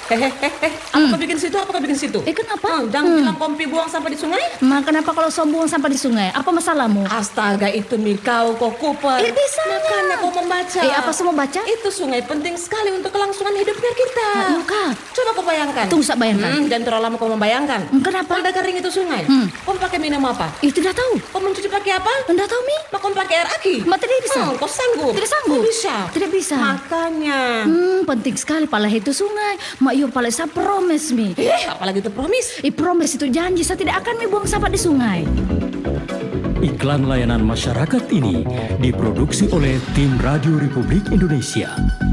Apa kau bikin situ? Apa kau bikin situ? Kenapa? Jangan bilang kompi buang sampah di sungai. Kenapa kalau sombong sampah di sungai? Apa masalahmu? Astaga, itu Mikau kok Cooper. Bisa. Makanya kau membaca. Apa semua baca? Itu sungai penting sekali untuk kelangsungan hidupnya kita. Kak. Coba kau bayangkan. Tunggu sak bayangkan. Jangan terlalu lama kau membayangkan. Kenapa? Kalau udah kering itu sungai, kau pakai minum apa? Tidak tahu. Kau mencuci pakai apa? Tidak tahu, Mi. Kau pakai air aki? Tidak bisa. Kau sanggup? Tidak sanggup. Kau bisa? Tidak bisa. Makanya. Penting sekali pala itu sungai. Mak yo pala saya promise, Mi. Apalagi itu promise. Promise itu janji saya tidak akan buang sampah di sungai. Iklan layanan masyarakat ini diproduksi oleh Tim Radio Republik Indonesia.